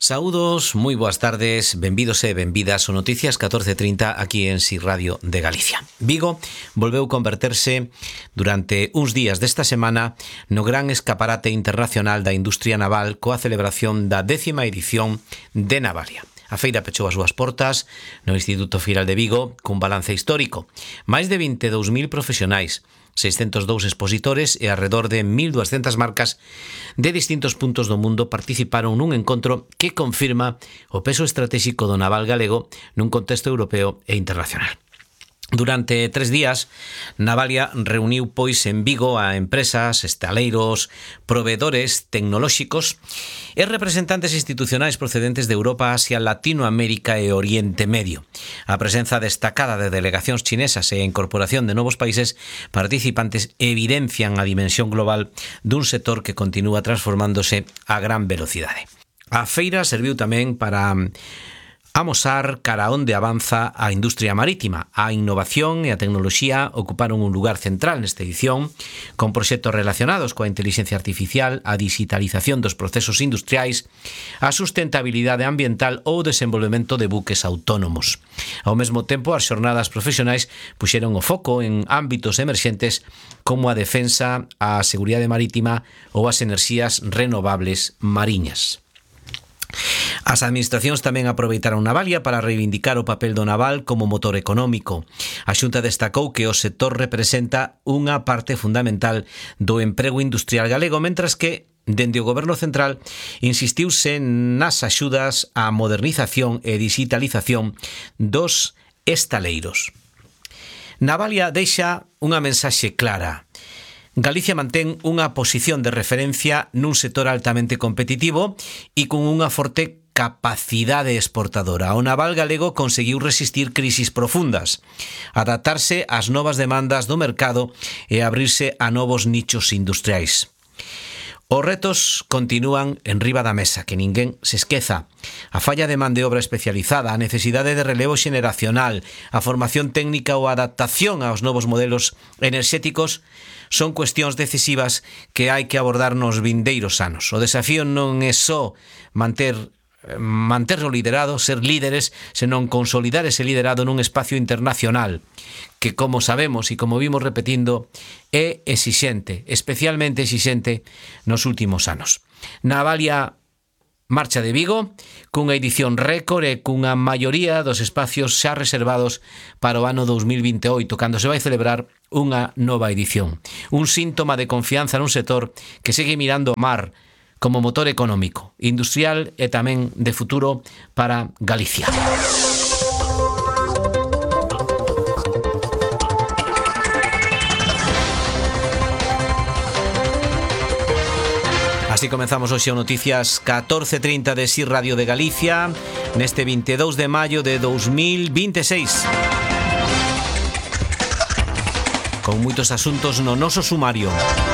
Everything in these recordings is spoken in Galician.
Saúdos, moi boas tardes, benvidos e benvidas ao Noticias 1430 aquí en Si Radio de Galicia. Vigo volveu converterse durante uns días desta semana no gran escaparate internacional da industria naval coa celebración da 10ª edición de Navalia. A feira pechou as súas portas no Instituto Firal de Vigo cun balance histórico. Máis de 22.000 profesionais, 602 expositores e alrededor de 1.200 marcas de distintos puntos do mundo participaron nun encontro que confirma o peso estratégico do naval galego nun contexto europeo e internacional. Durante 3 días, Navalia reuniu pois en Vigo a empresas, estaleiros, proveedores tecnolóxicos e representantes institucionais procedentes de Europa, Asia, Latinoamérica e Oriente Medio. A presenza destacada de delegacións chinesas e a incorporación de novos países participantes evidencian a dimensión global dun sector que continúa transformándose a gran velocidade. A feira serviu tamén para amosar cara onde avanza a industria marítima. A innovación e a tecnoloxía ocuparon un lugar central nesta edición, con proxectos relacionados coa inteligencia artificial, a digitalización dos procesos industriais, a sustentabilidade ambiental ou o desenvolvemento de buques autónomos. Ao mesmo tempo, as xornadas profesionais puxeron o foco en ámbitos emerxentes como a defensa, a seguridade marítima ou as enerxías renovables mariñas. As administracións tamén aproveitaron Navalia para reivindicar o papel do naval como motor económico. A Xunta destacou que o sector representa unha parte fundamental do emprego industrial galego, mentras que, dende o Goberno Central, insistiuse nas axudas á modernización e digitalización dos estaleiros. Navalia deixa unha mensaxe clara. Galicia mantén unha posición de referencia nun sector altamente competitivo e con unha forte capacidade exportadora. O naval galego conseguiu resistir crisis profundas, adaptarse ás novas demandas do mercado e abrirse a novos nichos industriais. Os retos continúan en riba da mesa, que ninguén se esqueza. A falla de man de obra especializada, a necesidade de relevo xeneracional, a formación técnica ou a adaptación aos novos modelos enerxéticos son cuestións decisivas que hai que abordar nos vindeiros anos. O desafío non é só manter o liderado, ser líderes, senón consolidar ese liderado nun espacio internacional que, como sabemos e como vimos repetindo, é exixente, especialmente exixente nos últimos anos. Navalia marcha de Vigo cunha edición récord e cunha maioría dos espacios xa reservados para o ano 2028, cando se vai celebrar unha nova edición. Un síntoma de confianza nun sector que segue mirando o mar como motor económico, industrial e tamén de futuro para Galicia. Así comenzamos hoxe o Noticias 1430 de Si Radio de Galicia neste 22 de maio de 2026. Con moitos asuntos no noso sumario.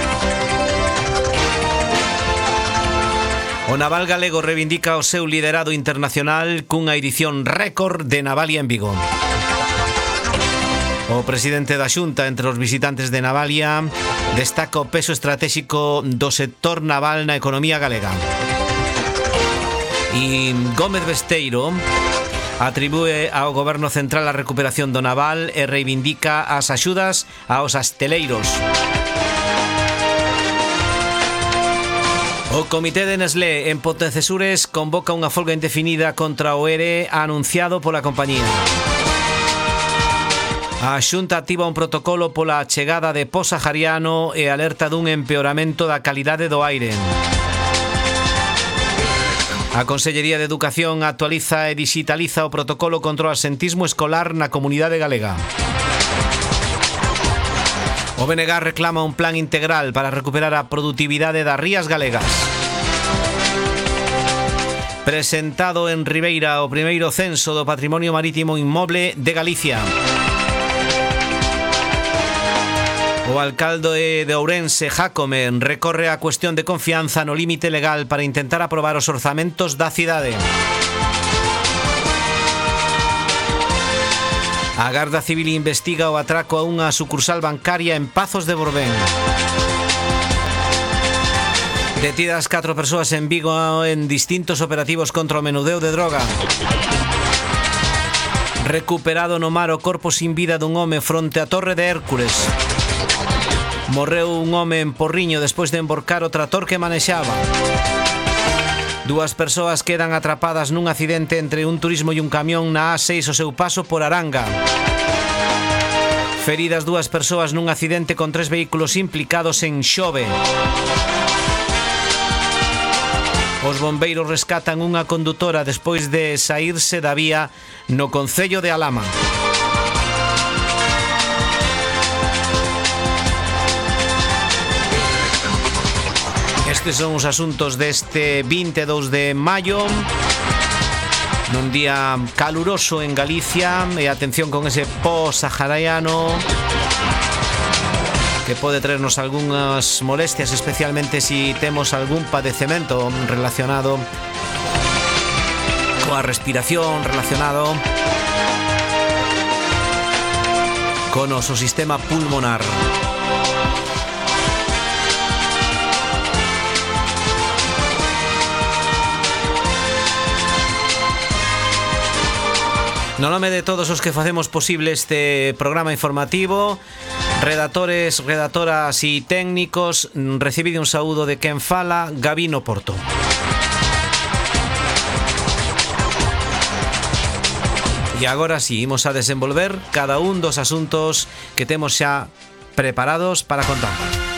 O naval galego reivindica o seu liderado internacional cunha edición récord de Navalia en Vigo. O presidente da Xunta, entre os visitantes de Navalia, destaca o peso estratégico do sector naval na economía galega. E Gómez Besteiro atribúe ao Goberno Central a recuperación do naval e reivindica as axudas aos asteleiros. O Comité de Nestlé en Pontecesures convoca unha folga indefinida contra o ERE anunciado pola compañía. A Xunta activa un protocolo pola chegada de posahariano e alerta dun empeoramento da calidade do aire. A Consellería de Educación actualiza e digitaliza o protocolo contra o absentismo escolar na comunidade galega. O BNG reclama un plan integral para recuperar a produtividade das rías galegas. Presentado en Ribeira o primeiro censo do Patrimonio Marítimo Inmoble de Galicia. O alcalde de Ourense, Jácome, recorre a cuestión de confianza no límite legal para intentar aprobar os orzamentos da cidade. A Garda Civil investiga o atraco a unha sucursal bancaria en Pazos de Borbén. Detidas 4 persoas en Vigo en distintos operativos contra o menudeo de droga. Recuperado no mar o corpo sin vida dun home fronte á Torre de Hércules. Morreu un home en Porriño despois de emborcar o trator que manexaba. 2 persoas quedan atrapadas nun accidente entre un turismo e un camión na A6 o seu paso por Aranga. Feridas 2 persoas nun accidente con 3 vehículos implicados en Xove. Os bombeiros rescatan unha condutora despois de saírse da vía no concello de Alama. Estes son os asuntos deste 22 de maio, nun día caluroso en Galicia, e atención con ese po-sahariano que pode traernos algunhas molestias, especialmente si temos algún padecemento relacionado coa respiración, relacionado con o noso sistema pulmonar. No nome de todos os que facemos posible este programa informativo, redactores, redactoras e técnicos, recibide un saúdo de quen fala, Gabino Porto. E agora si, imos a desenvolver cada un dos asuntos que temos xa preparados para contar.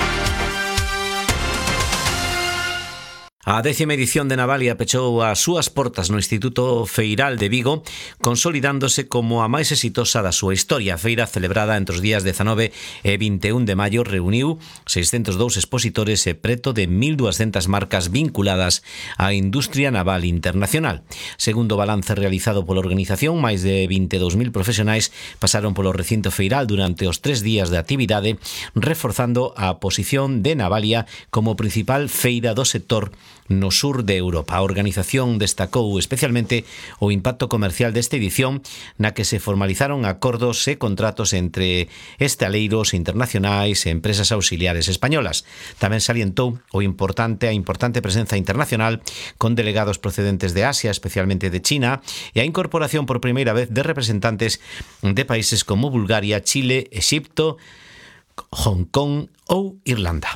A 10ª edición de Navalia pechou as súas portas no Instituto Feiral de Vigo, consolidándose como a máis exitosa da súa historia. A feira, celebrada entre os días 19 e 21 de maio, reuniu 602 expositores e preto de 1.200 marcas vinculadas á industria naval internacional. Segundo o balance realizado pola organización, máis de 22.000 profesionais pasaron polo recinto feiral durante os 3 días de actividade, reforzando a posición de Navalia como principal feira do sector no sur de Europa. A organización destacou especialmente o impacto comercial desta edición, na que se formalizaron acordos e contratos entre estaleiros internacionais e empresas auxiliares españolas. Tamén salientou a importante presenza internacional con delegados procedentes de Asia, especialmente de China, e a incorporación por primeira vez de representantes de países como Bulgaria, Chile, Exipto, Hong Kong ou Irlanda.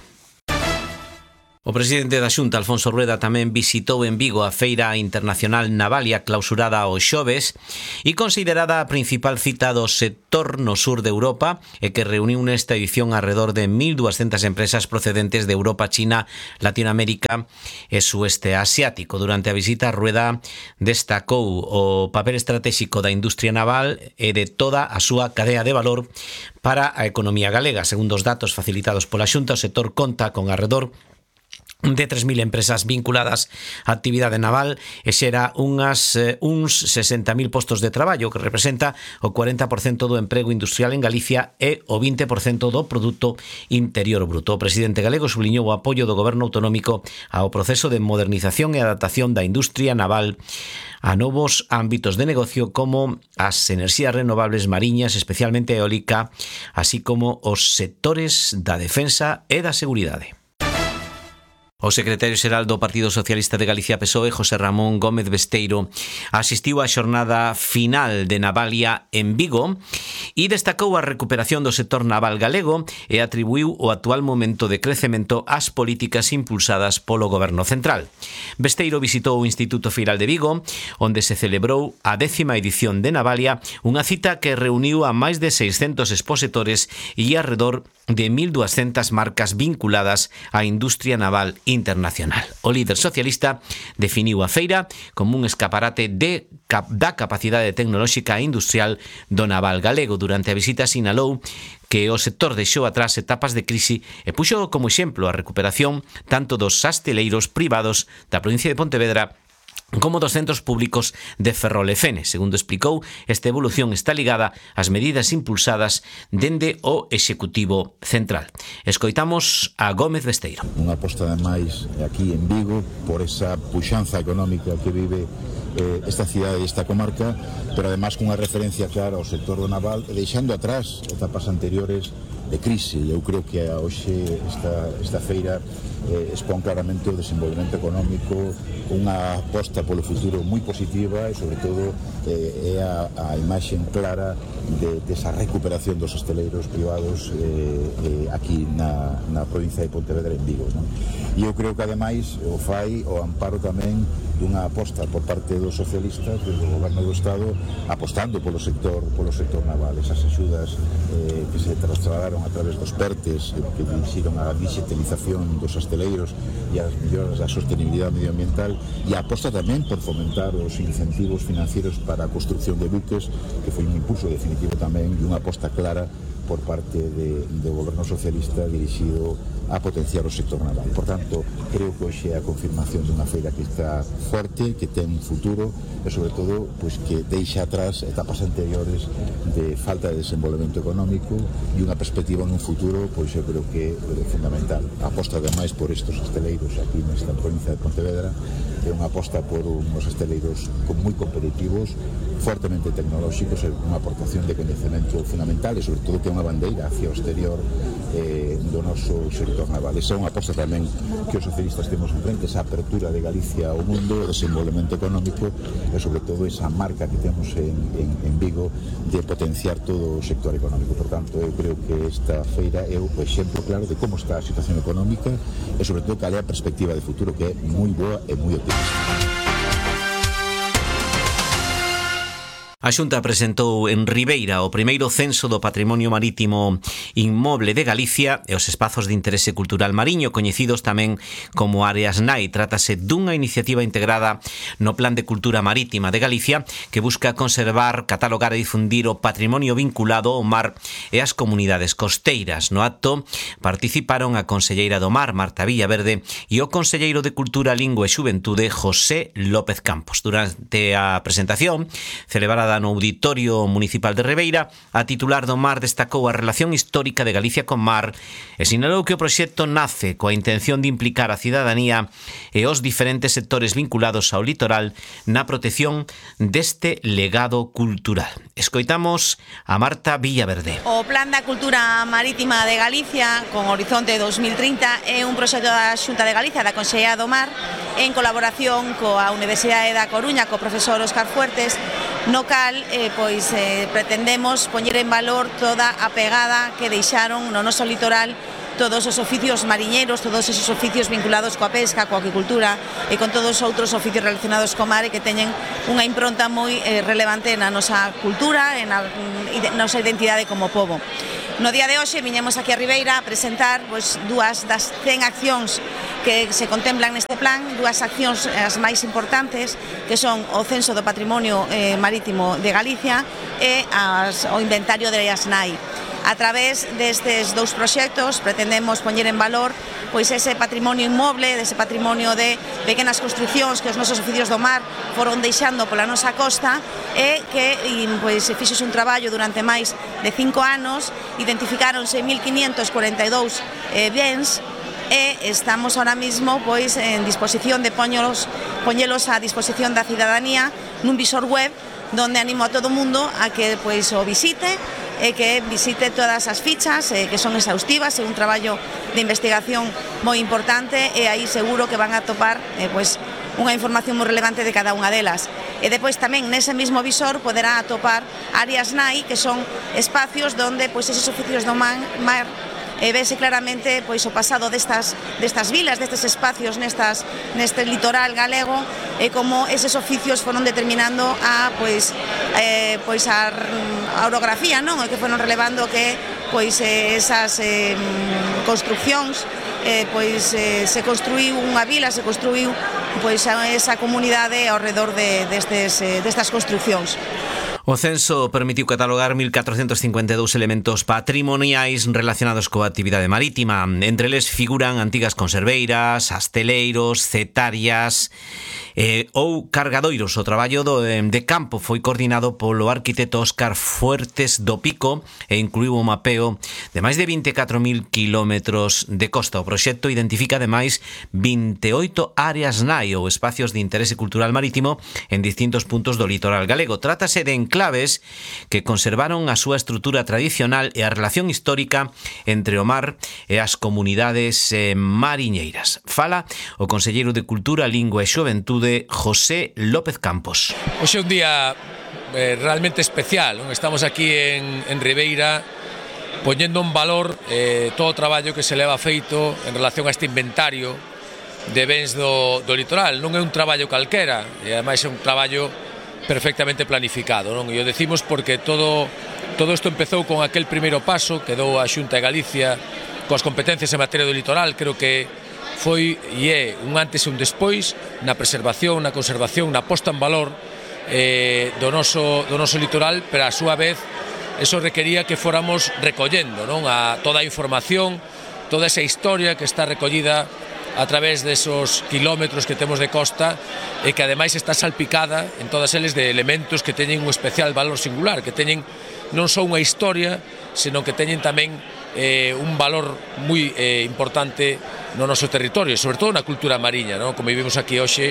O presidente da Xunta, Alfonso Rueda, tamén visitou en Vigo a Feira Internacional Navalia clausurada aos xoves e considerada a principal cita do sector no sur de Europa e que reuniu nesta edición alrededor de 1.200 empresas procedentes de Europa, China, Latinoamérica e Sueste Asiático. Durante a visita, Rueda destacou o papel estratégico da industria naval e de toda a súa cadea de valor para a economía galega. Segundo os datos facilitados pola Xunta, o sector conta con alrededor de 3.000 empresas vinculadas á actividade naval e xera uns 60.000 postos de traballo, que representa o 40% do emprego industrial en Galicia e o 20% do Produto Interior Bruto. O presidente galego subliñou o apoio do goberno autonómico ao proceso de modernización e adaptación da industria naval a novos ámbitos de negocio como as enerxías renovables mariñas, especialmente eólica, así como os sectores da defensa e da seguridade. O secretario xeral do Partido Socialista de Galicia PSOE, José Ramón Gómez Besteiro, asistiu á xornada final de Navalia en Vigo e destacou a recuperación do sector naval galego e atribuiu o actual momento de crecemento ás políticas impulsadas polo Goberno Central. Besteiro visitou o Instituto Feiral de Vigo, onde se celebrou a 10ª edición de Navalia, unha cita que reuniu a máis de 600 expositores e alrededor de 1.200 marcas vinculadas á industria naval internacional. O líder socialista definiu a feira como un escaparate da capacidade tecnolóxica e industrial do naval galego. Durante a visita sinalou que o sector deixou atrás etapas de crise e puxo como exemplo a recuperación tanto dos asteleiros privados da provincia de Pontevedra como dos centros públicos de Ferrol e Fene. Segundo explicou, esta evolución está ligada ás medidas impulsadas dende o Executivo Central. Escoitamos a Gómez Besteiro. Unha aposta de máis aquí en Vigo por esa puxanza económica que vive esta cidade e esta comarca, pero además cunha referencia clara ao sector do naval e deixando atrás etapas anteriores de crise. Eu creo que hoxe esta feira expón claramente o desenvolvemento económico, unha aposta polo futuro moi positiva e sobre todo é a imaxe clara desa recuperación dos hosteleiros privados aquí na provincia de Pontevedra, en Vigo, non? E eu creo que ademais o fai o amparo tamén dunha aposta por parte dos socialistas do goberno do Estado apostando polo sector naval. Esas axudas que se trasladaron a través dos PERTES que dirixiron a digitalización dos hosteleiros e as melloras da sostenibilidade medioambiental, e a aposta tamén por fomentar os incentivos financieros para a construcción de buques, que foi un impulso definitivo tamén e unha aposta clara por parte do goberno socialista dirixido a potenciar o sector naval. Por tanto, creo que hoxe é a confirmación dunha feira que está forte, que ten futuro e, sobre todo, pues, que deixa atrás etapas anteriores de falta de desenvolvemento económico e unha perspectiva nun futuro, pois eu creo que é fundamental. A aposta, ademais, por estes hosteleiros aquí nesta provincia de Pontevedra é unha aposta por uns hosteleiros moi competitivos, fortemente tecnolóxicos, e unha aportación de coñecemento fundamental e, sobre todo, que é unha bandeira hacia o exterior do noso sector naval. Esa é unha aposta tamén que os socialistas temos en frente, esa apertura de Galicia ao mundo, o desenvolvemento económico e, sobre todo, esa marca que temos en Vigo de potenciar todo o sector económico. Por tanto, eu creo que esta feira é o exemplo claro de como está a situación económica e, sobre todo, cal é a perspectiva de futuro, que é moi boa e moi optimista. A Xunta presentou en Ribeira o primeiro censo do patrimonio marítimo inmoble de Galicia e os espazos de interese cultural mariño, coñecidos tamén como áreas NAI. Trátase dunha iniciativa integrada no Plan de Cultura Marítima de Galicia que busca conservar, catalogar e difundir o patrimonio vinculado ao mar e as comunidades costeiras. No acto participaron a conselleira do Mar, Marta Villaverde, e o conselleiro de Cultura, Lingua e Xuventude, José López Campos. Durante a presentación, celebrada no Auditorio Municipal de Ribeira, a titular do Mar destacou a relación histórica de Galicia con mar e sinalou que o proxecto nace coa intención de implicar a cidadanía e os diferentes sectores vinculados ao litoral na protección deste legado cultural. Escoitamos a Marta Villaverde. O Plan da Cultura Marítima de Galicia con Horizonte 2030 é un proxecto da Xunta de Galicia, da Consellería do Mar, en colaboración coa Universidade da Coruña, co profesor Óscar Fuertes, no cal pretendemos poñer en valor toda a pegada que deixaron no noso litoral todos os oficios mariñeiros, todos esos oficios vinculados coa pesca, coa aquicultura e con todos os outros oficios relacionados co mar e que teñen unha impronta moi relevante na nosa cultura e na nosa identidade como pobo. No día de hoxe viñemos aquí a Ribeira a presentar dúas das 100 accións que se contemplan neste plan, dúas accións as máis importantes, que son o censo do patrimonio marítimo de Galicia e o inventario de áreas NAI. A través destes dous proxectos pretendemos poñer en valor ese patrimonio inmoble, ese patrimonio de pequenas construcións que os nosos oficios do mar foron deixando pola nosa costa e que se fixose un traballo durante máis de 5 anos, identificáronse 1542 bens e estamos ahora mismo en disposición de poñelos a disposición da cidadanía nun visor web donde animo a todo o mundo a que o visite e que visite todas as fichas que son exhaustivas, é un traballo de investigación moi importante e aí seguro que van a topar unha información moi relevante de cada unha delas. E depois tamén nese mismo visor poderá atopar áreas NAI, que son espacios donde eses oficios do mar vese claramente o pasado destas vilas, destes espacios neste litoral galego e como eses oficios foron determinando a orografía, non? E que foron relevando que esas construcións se construiu unha vila, se construiu esa comunidade ao redor destas construcións. O censo permitiu catalogar 1.452 elementos patrimoniais relacionados coa actividade marítima. Entre eles figuran antigas conserveiras, asteleiros, cetarias ou cargadoiros. O traballo de campo foi coordinado polo arquitecto Óscar Fuertes do Pico e incluiu o mapeo de máis de 24.000 kilómetros de costa. O proxecto identifica ademais 28 áreas NAI ou espacios de interese cultural marítimo en distintos puntos do litoral galego. Trátase de enclaves que conservaron a súa estrutura tradicional e a relación histórica entre o mar e as comunidades mariñeiras. Fala o conselleiro de Cultura, Lingua e Xoventude, José López Campos. Hoxe é un día realmente especial, non? Estamos aquí en Ribeira poñendo en valor todo o traballo que se leva feito en relación a este inventario de bens do litoral. Non é un traballo calquera, e ademais é un traballo perfectamente planificado, non? E o decimos porque todo isto empezou con aquel primeiro paso que dou a Xunta de Galicia coas competencias en materia do litoral. Creo que foi e é un antes e un despois na preservación, na conservación, na posta en valor do noso litoral, pero a súa vez eso requería que fóramos recollendo, non? A toda a información, toda esa historia que está recollida a través desos kilómetros que temos de costa e que ademais está salpicada en todas eles de elementos que teñen un especial valor singular, que teñen non só unha historia, senón que teñen tamén un valor moi importante no noso territorio, sobre todo na cultura mariña, non? Como vivimos aquí hoxe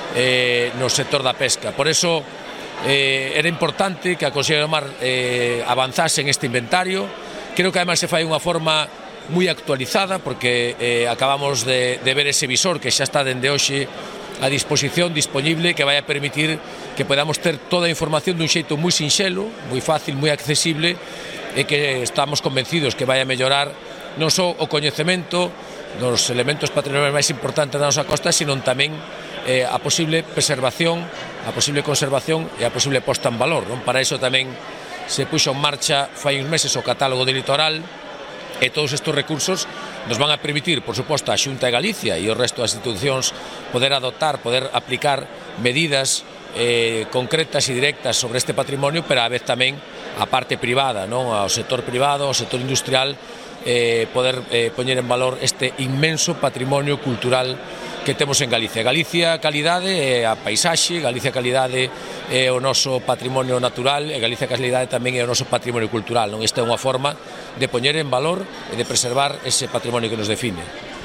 no sector da pesca. Por eso era importante que a Consellería do Mar avanzase en este inventario. Creo que ademais se fai unha forma moi actualizada, porque acabamos de ver ese visor que xa está dende hoxe a disposición, disponible, que vai a permitir que podamos ter toda a información dun xeito moi sinxelo, moi fácil, moi accesible, e que estamos convencidos que vai a mellorar non só o coñecemento dos elementos patrimoniais máis importantes da nosa costa, sino tamén a posible preservación, a posible conservación e a posible posta en valor, non? Para iso tamén se puxo en marcha fai uns meses o catálogo de litoral, e todos estes recursos nos van a permitir, por suposto, a Xunta de Galicia e o resto das institucións poder adoptar, poder aplicar medidas concretas e directas sobre este patrimonio, pero a vez tamén a parte privada, non? Ao sector privado, ao sector industrial, poder poñer en valor este inmenso patrimonio cultural que temos en Galicia. Galicia calidade é a paisaxe, Galicia calidade é o noso patrimonio natural e Galicia calidade tamén é o noso patrimonio cultural, non? Esta é unha forma de poñer en valor e de preservar ese patrimonio que nos define.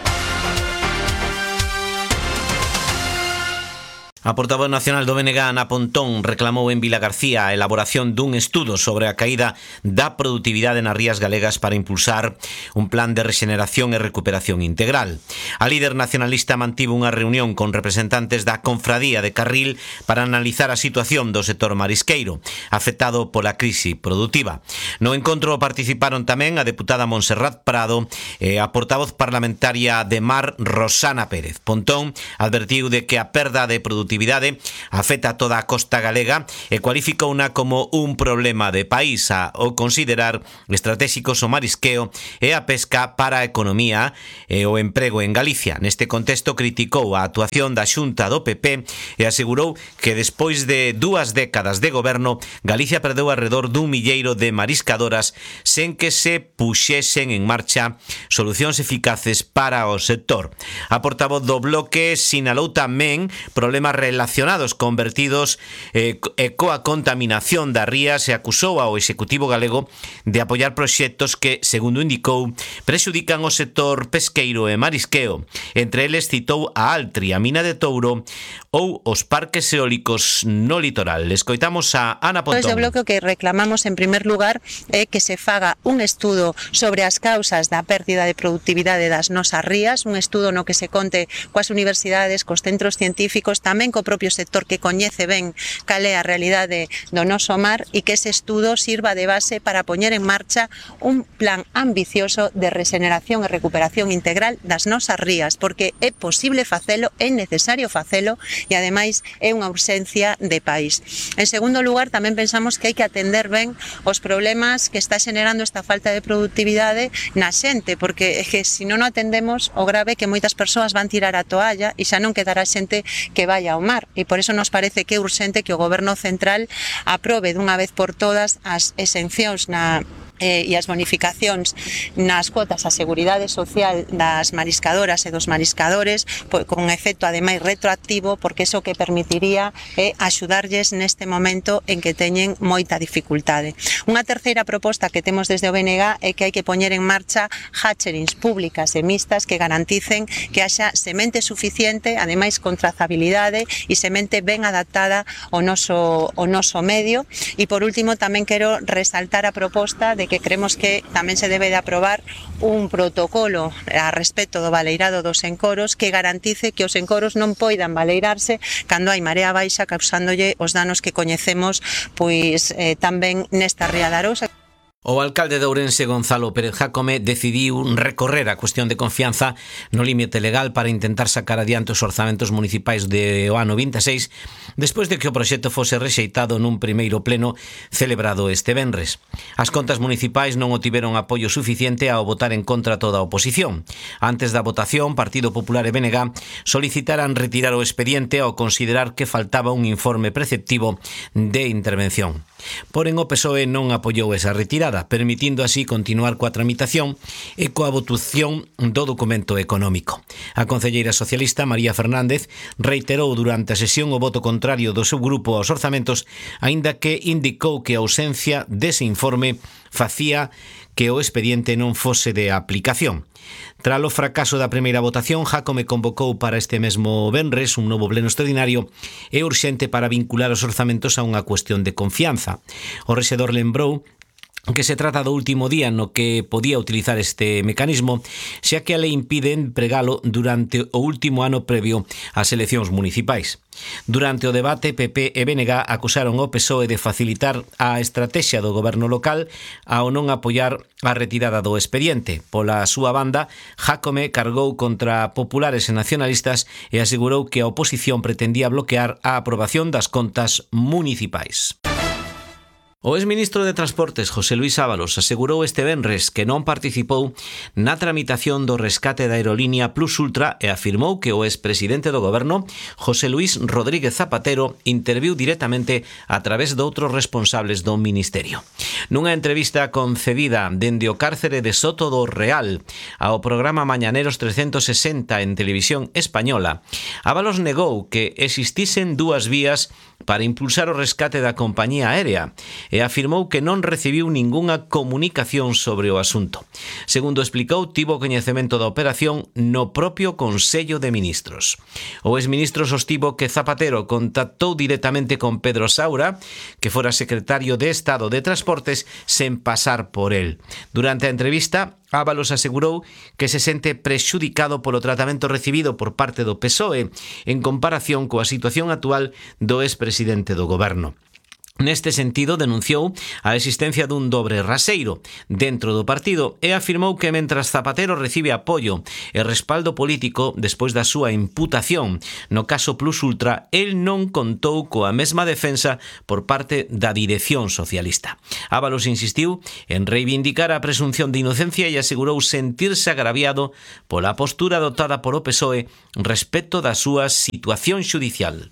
A portavoz nacional do BNG, Ana Pontón, reclamou en Vilagarcía a elaboración dun estudo sobre a caída da produtividade nas rías galegas para impulsar un plan de rexeneración e recuperación integral. A líder nacionalista mantivo unha reunión con representantes da Confradía de Carril para analizar a situación do sector marisqueiro, afectado pola crise produtiva. No encontro participaron tamén a deputada Montserrat Prado e a portavoz parlamentaria de Mar, Rosana Pérez. Pontón advertiu de que a perda de produtividade afecta a toda a costa galega e cualificouna como un problema de país ao considerar estratégicos o marisqueo e a pesca para a economía e o emprego en Galicia. Neste contexto criticou a actuación da Xunta do PP e asegurou que despois de 2 décadas de goberno, Galicia perdeu alrededor dun milleiro de mariscadoras sen que se puxesen en marcha solucións eficaces para o sector. A portavoz do Bloque sinalou tamén problemas relacionados con vertidos e coa contaminación das rías e acusou ao Executivo galego de apoiar proxectos que, segundo indicou, prexudican o sector pesqueiro e marisqueo. Entre eles citou a Altri, a mina de Touro ou os parques eólicos no litoral. Escoitamos a Ana Pontón. Desde o Bloque o que reclamamos en primer lugar é que se faga un estudo sobre as causas da pérdida de produtividade das nosas rías, un estudo no que se conte coas universidades, cos centros científicos, tamén co propio sector que coñece ben cal é a realidade do noso mar e que ese estudo sirva de base para poñer en marcha un plan ambicioso de rexeneración e recuperación integral das nosas rías, porque é posible facelo, é necesario facelo e ademais é unha urxencia de país. En segundo lugar, tamén pensamos que hai que atender ben os problemas que está xenerando esta falta de productividade na xente, porque é que se non o atendemos, o grave é que moitas persoas van tirar a toalla e xa non quedará xente que vai ao ao mar, e por eso nos parece que é urxente que o Goberno central aprobe dunha vez por todas as exencións e as bonificacións nas cuotas a seguridade social das mariscadoras e dos mariscadores con efecto ademais retroactivo, porque iso que permitiría axudarlles neste momento en que teñen moita dificultade. Unha terceira proposta que temos desde o BNG é que hai que poñer en marcha hatcherings públicas e mixtas que garanticen que haxa semente suficiente, ademais con trazabilidade e semente ben adaptada ao noso medio. E por último tamén quero resaltar a proposta de que creemos que tamén se debe de aprobar un protocolo a respecto do baleirado dos encoros que garantice que os encoros non poidan baleirarse cando hai marea baixa, causándolle os danos que coñecemos pois tamén nesta ría de Arousa. O alcalde de Ourense, Gonzalo Pérez Jácome, decidiu recorrer a cuestión de confianza no límite legal para intentar sacar adiante os orzamentos municipais de o ano 26, despois de que o proxecto fose rexeitado nun primeiro pleno celebrado este venres. As contas municipais non o tiveron apoio suficiente ao votar en contra toda a oposición. Antes da votación, Partido Popular e BNG solicitaran retirar o expediente ao considerar que faltaba un informe preceptivo de intervención. Porén, o PSOE non apoiou esa retirada, permitindo así continuar coa tramitación e coa votación do documento económico. A concelleira socialista María Fernández reiterou durante a sesión o voto contrario do seu grupo aos orzamentos, aínda que indicou que a ausencia dese informe facía que o expediente non fose de aplicación. Tras o fracaso da primeira votación, Jácome convocou para este mesmo venres un novo pleno extraordinario e urxente para vincular os orzamentos a unha cuestión de confianza. O rexedor lembrou que se trata do último día no que podía utilizar este mecanismo, xa que a lei impide empregalo durante o último ano previo ás eleccións municipais. Durante o debate, PP e BNG acusaron o PSOE de facilitar a estrategia do goberno local ao non apoiar a retirada do expediente. Pola súa banda, Jácome cargou contra populares e nacionalistas e asegurou que a oposición pretendía bloquear a aprobación das contas municipais. O exministro de Transportes, José Luis Ábalos, asegurou este venres que non participou na tramitación do rescate da aerolínea Plus Ultra e afirmou que o expresidente do goberno, José Luis Rodríguez Zapatero, interviu directamente a través de outros responsables do ministerio. Nunha entrevista concedida dende o cárcere de Soto do Real ao programa Mañaneros 360 en Televisión Española, Ábalos negou que existisen dúas vías para impulsar o rescate da compañía aérea e afirmou que non recibiu ningunha comunicación sobre o asunto. Segundo explicou, tivo coñecemento da operación no propio Consello de Ministros. O exministro sostivo que Zapatero contactou directamente con Pedro Saura, que fora secretario de Estado de Transportes, sen pasar por él. Durante a entrevista, Ábalos asegurou que se sente prexudicado polo tratamento recibido por parte do PSOE en comparación coa situación actual do expresidente do goberno. Neste sentido, denunciou a existencia dun dobre raseiro dentro do partido e afirmou que mentras Zapatero recibe apoio e respaldo político despois da súa imputación no caso Plus Ultra, el non contou coa mesma defensa por parte da dirección socialista. Ábalos insistiu en reivindicar a presunción de inocencia e asegurou sentirse agraviado pola postura adoptada por o PSOE respecto da súa situación xudicial.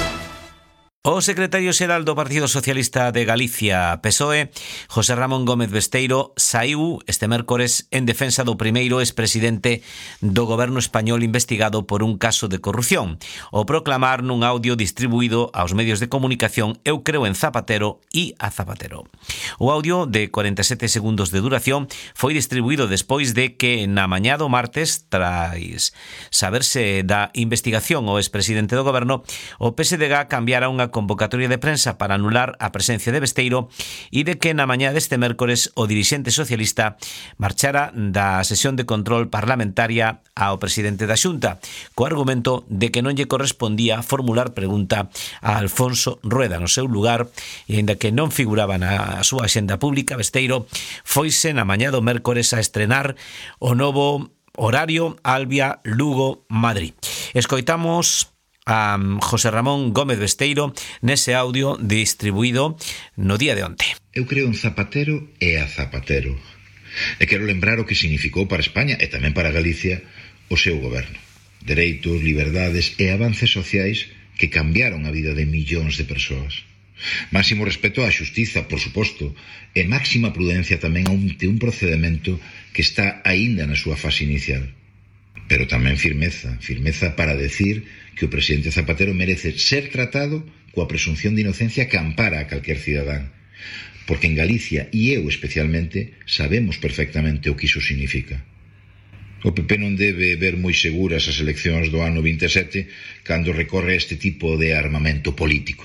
O secretario xeral do Partido Socialista de Galicia, PSOE, José Ramón Gómez Besteiro, saiu este mércores en defensa do primeiro expresidente do goberno español investigado por un caso de corrupción, o proclamar nun audio distribuído aos medios de comunicación "Eu creo en Zapatero e a Zapatero". O audio de 47 segundos de duración foi distribuído despois de que na mañá do martes, tras saberse da investigación ao expresidente do goberno, o PSDG cambiara unha convocatoria de prensa para anular a presencia de Besteiro e de que na mañá deste mércores o dirixente socialista marchara da sesión de control parlamentaria ao presidente da Xunta, co argumento de que non lle correspondía formular pregunta a Alfonso Rueda no seu lugar, e aínda que non figuraba na súa axenda pública, Besteiro foise na mañá do mércores a estrenar o novo horario Albia-Lugo-Madrid. Escoitamos a José Ramón Gómez Besteiro nese audio distribuído no día de onte. Eu creo en Zapatero e a Zapatero. E quero lembrar o que significou para España e tamén para Galicia o seu goberno. Dereitos, liberdades e avances sociais que cambiaron a vida de millóns de persoas. Máximo respeto á xustiza, por suposto, e máxima prudencia tamén ante un procedimento que está aínda na súa fase inicial. Pero tamén firmeza para decir que o presidente Zapatero merece ser tratado coa presunción de inocencia que ampara a calquer cidadán. Porque en Galicia, e eu especialmente, sabemos perfectamente o que iso significa. O PP non debe ver moi seguras as eleccións do ano 27 cando recorre a este tipo de armamento político.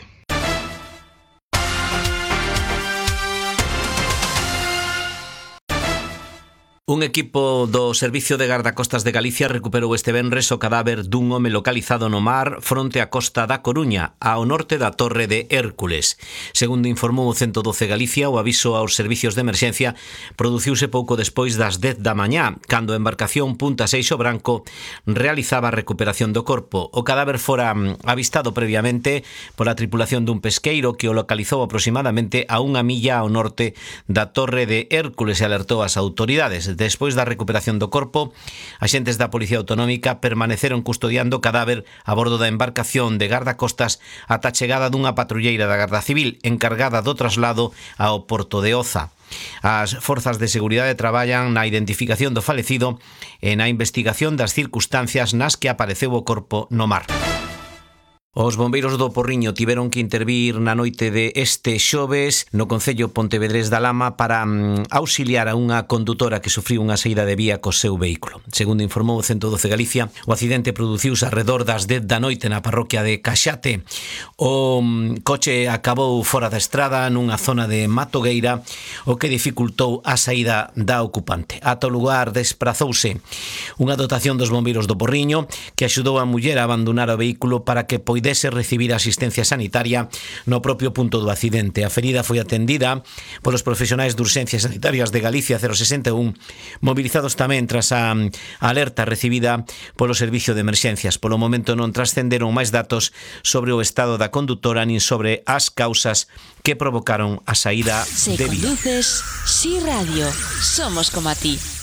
Un equipo do Servicio de Gardacostas de Galicia recuperou este venres o cadáver dun home localizado no mar fronte á costa da Coruña, ao norte da Torre de Hércules. Segundo informou o 112 Galicia, o aviso aos servicios de emerxencia produciuse pouco despois das 10 da mañá, cando a embarcación Punta Seixo Branco realizaba a recuperación do corpo. O cadáver fora avistado previamente pola tripulación dun pesqueiro que o localizou aproximadamente a 1 milla ao norte da Torre de Hércules e alertou as autoridades. Despois da recuperación do corpo, axentes da Policía Autonómica permaneceron custodiando o cadáver a bordo da embarcación de gardacostas ata a chegada dunha patrulleira da Garda Civil encargada do traslado ao porto de Oza. As forzas de seguridade traballan na identificación do falecido e na investigación das circunstancias nas que apareceu o corpo no mar. Os bombeiros do Porriño tiveron que intervir na noite de este xoves no concello Pontevedrés da Lama para auxiliar a unha condutora que sufriu unha saída de vía co seu vehículo. Segundo informou o 112 Galicia, o accidente produciuse arredor das 10 da noite na parroquia de Caxate. O coche acabou fora da estrada nunha zona de Matogueira, o que dificultou a saída da ocupante. Ata o lugar desprazouse unha dotación dos bombeiros do Porriño que axudou a muller a abandonar o vehículo para que poidese recibir asistencia sanitaria no propio punto do accidente. A ferida foi atendida polos profesionais de urxencias sanitarias de Galicia 061, movilizados tamén tras a alerta recibida polo servicio de emerxencias. Polo momento non trascenderon máis datos sobre o estado da condutora nin sobre as causas que provocaron a saída de vía. Se conduces, Si Radio, somos como a ti.